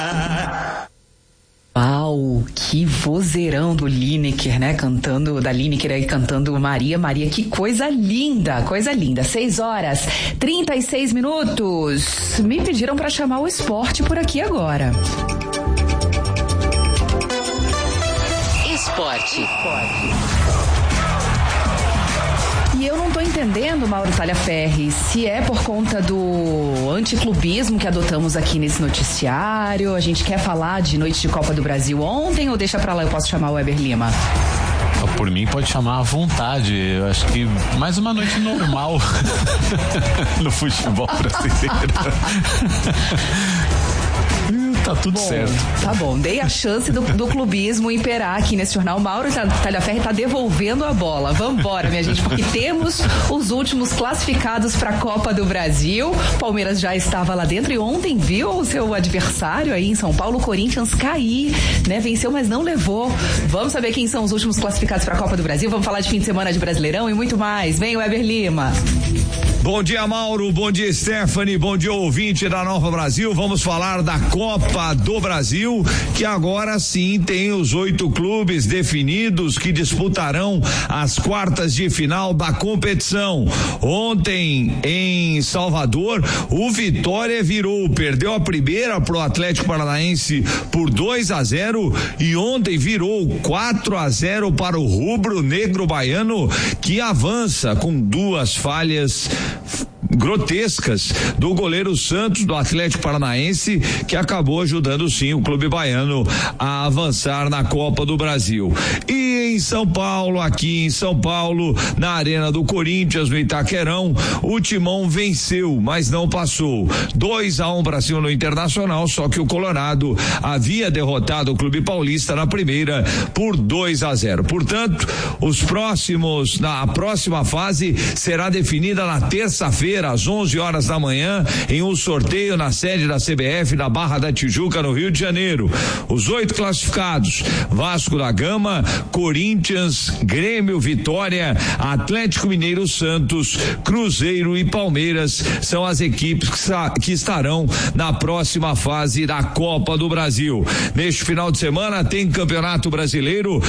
Uau, que vozeirão do Lineker, né? Da Lineker aí cantando Maria, Maria, que coisa linda, 6h36. Me pediram para chamar o esporte por aqui agora. Esporte. E eu não tô entendendo, Mauro Talhaferri, se é por conta do anticlubismo que adotamos aqui nesse noticiário. A gente quer falar de noite de Copa do Brasil ontem ou deixa pra lá, eu posso chamar o Weber Lima? Por mim pode chamar à vontade. Eu acho que mais uma noite normal no futebol brasileiro. Tá tudo certo. Tá bom, dei a chance do clubismo imperar aqui nesse jornal. Mauro Talhaferri tá devolvendo a bola. Vambora, minha gente, porque temos os últimos classificados pra Copa do Brasil. Palmeiras já estava lá dentro e ontem viu o seu adversário aí em São Paulo, o Corinthians, cair, né? Venceu, mas não levou. Vamos saber quem são os últimos classificados pra Copa do Brasil. Vamos falar de fim de semana de Brasileirão e muito mais. Vem, Weber Lima. Bom dia, Mauro, bom dia, Stephanie, bom dia, ouvinte da Nova Brasil. Vamos falar da Copa do Brasil, que agora sim tem os 8 clubes definidos que disputarão as quartas de final da competição. Ontem em Salvador, o Vitória perdeu a primeira pro Atlético Paranaense por 2-0 e ontem virou 4-0 para o rubro-negro baiano, que avança com 2 falhas grotescas do goleiro Santos do Atlético Paranaense, que acabou ajudando sim o clube baiano a avançar na Copa do Brasil. E em São Paulo, aqui em São Paulo, na Arena do Corinthians, no Itaquerão, o Timão venceu, mas não passou. 2-1 para cima no Internacional, só que o Colorado havia derrotado o clube paulista na primeira por 2-0. Portanto, a próxima fase será definida na terça-feira, às 11h da manhã, em um sorteio na sede da CBF na Barra da Tijuca, no Rio de Janeiro. Os 8 classificados: Vasco da Gama, Corinthians, Grêmio, Vitória, Atlético Mineiro, Santos, Cruzeiro e Palmeiras são as equipes que estarão na próxima fase da Copa do Brasil. Neste final de semana tem Campeonato Brasileiro,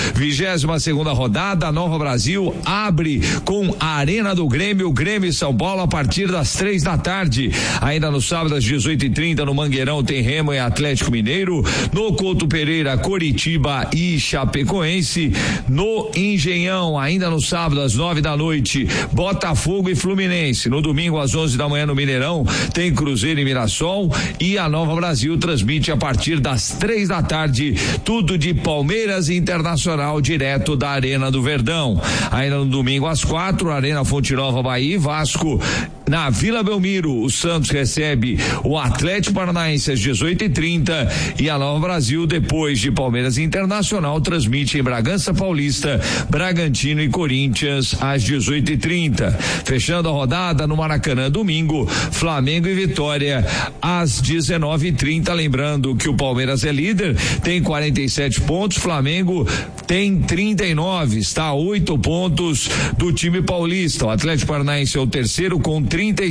22ª rodada. A Nova Brasil abre com a Arena do Grêmio e São Paulo a partir das 3 da tarde. Ainda no sábado às 18h30 no Mangueirão tem Remo e Atlético Mineiro. No Couto Pereira, Coritiba e Chapecoense. No Engenhão, ainda no sábado às 9 da noite, Botafogo e Fluminense. No domingo às 11 da manhã no Mineirão tem Cruzeiro e Mirassol. E a Nova Brasil transmite a partir das 3 da tarde tudo de Palmeiras e Internacional direto da Arena do Verdão. Ainda no domingo às 4, Arena Fonte Nova, Bahia e Vasco. Na Vila Belmiro, o Santos recebe o Atlético Paranaense às 18h30 e a Nova Brasil, depois de Palmeiras e Internacional, transmite em Bragança Paulista, Bragantino e Corinthians às 18h30. Fechando a rodada no Maracanã, domingo, Flamengo e Vitória às 19h30. Lembrando que o Palmeiras é líder, tem 47 pontos, Flamengo tem 39, está a 8 pontos do time paulista. O Atlético Paranaense é o terceiro com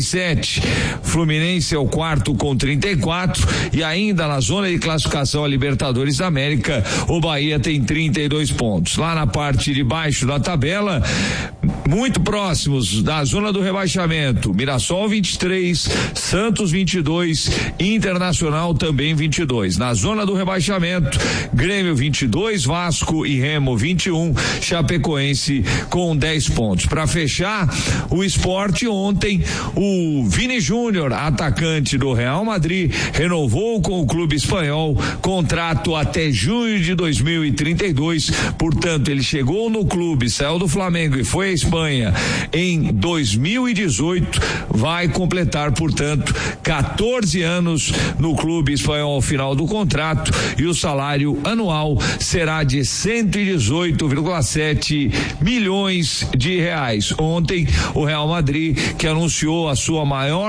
37, Fluminense é o quarto com 34 e ainda na zona de classificação a Libertadores da América, o Bahia tem 32 pontos. Lá na parte de baixo da tabela, muito próximos da zona do rebaixamento, Mirassol 23, Santos 22, Internacional também 22. Na zona do rebaixamento, Grêmio 22, Vasco e Remo 21, Chapecoense com 10 pontos. Para fechar, o Sport ontem, o Vini Júnior, atacante do Real Madrid, renovou com o clube espanhol contrato até junho de 2032. Portanto, ele chegou no clube, saiu do Flamengo e foi à Espanha em 2018, vai completar, portanto, 14 anos no clube espanhol ao final do contrato e o salário anual será de 118,7 milhões de reais. Ontem, o Real Madrid, que anunciou a sua maior